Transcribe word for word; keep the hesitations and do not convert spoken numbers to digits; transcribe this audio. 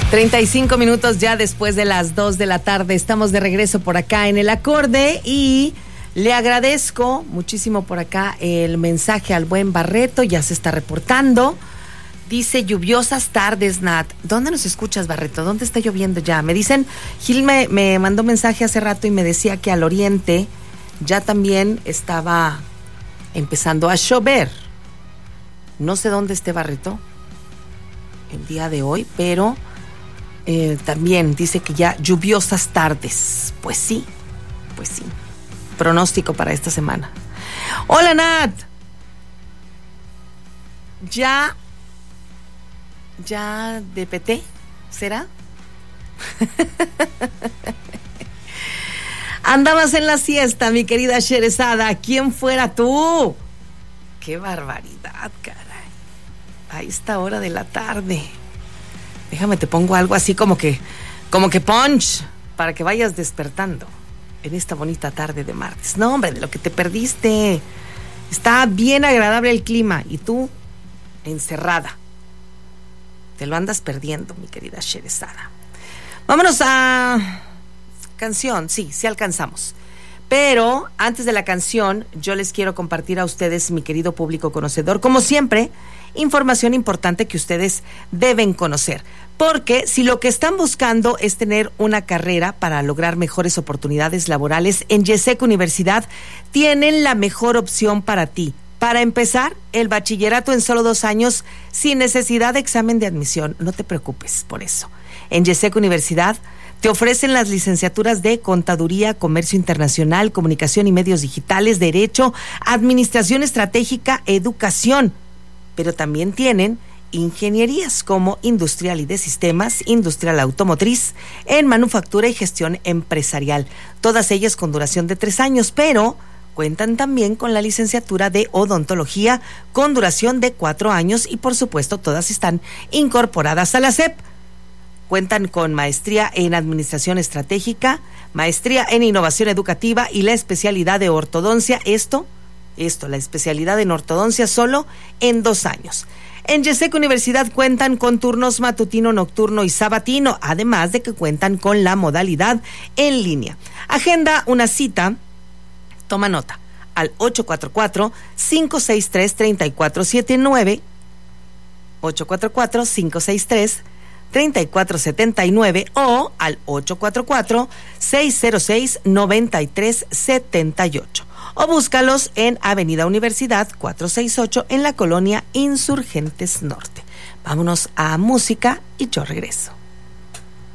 treinta y cinco minutos ya después de las dos de la tarde. Estamos de regreso por acá en El Acorde y le agradezco muchísimo por acá el mensaje al buen Barreto. Ya se está reportando. Dice lluviosas tardes, Nat. ¿Dónde nos escuchas, Barreto? ¿Dónde está lloviendo ya? Me dicen, Gil me, me mandó mensaje hace rato y me decía que al oriente ya también estaba empezando a llover. No sé dónde esté Barreto el día de hoy, pero eh, también dice que ya lluviosas tardes. Pues sí, pues sí. Pronóstico para esta semana. Hola, Nat. Ya, ya de P T, ¿será? Andabas en la siesta, mi querida Sherezada. ¿Quién fuera tú? ¡Qué barbaridad, caray! A esta hora de la tarde. Déjame, te pongo algo así como que, como que punch, para que vayas despertando en esta bonita tarde de martes. No, hombre, de lo que te perdiste. Está bien agradable el clima y tú encerrada. Te lo andas perdiendo, mi querida Sherezada. Vámonos a canción. Sí, sí alcanzamos. Pero antes de la canción, yo les quiero compartir a ustedes, mi querido público conocedor, como siempre, información importante que ustedes deben conocer. Porque si lo que están buscando es tener una carrera para lograr mejores oportunidades laborales, en YESEC Universidad tienen la mejor opción para ti. Para empezar, el bachillerato en solo dos años, sin necesidad de examen de admisión. No te preocupes por eso. En YESEC Universidad te ofrecen las licenciaturas de Contaduría, Comercio Internacional, Comunicación y Medios Digitales, Derecho, Administración Estratégica, Educación. Pero también tienen ingenierías como Industrial y de Sistemas, Industrial Automotriz, en Manufactura y Gestión Empresarial. Todas ellas con duración de tres años, pero cuentan también con la licenciatura de Odontología con duración de cuatro años y por supuesto todas están incorporadas a la S E P. Cuentan con maestría en Administración Estratégica, maestría en Innovación Educativa y la especialidad de Ortodoncia. Esto, esto, la especialidad en Ortodoncia solo en dos años. En YESEC Universidad cuentan con turnos matutino, nocturno y sabatino, además de que cuentan con la modalidad en línea. Agenda una cita, toma nota, al ocho cuatro cuatro, cinco seis tres, tres cuatro siete nueve, ocho cuatro cuatro, cinco seis tres, tres cuatro siete nueve o al ocho cuatro cuatro, seis cero seis, nueve tres siete ocho. O búscalos en Avenida Universidad cuatrocientos sesenta y ocho en la colonia Insurgentes Norte. Vámonos a música y yo regreso.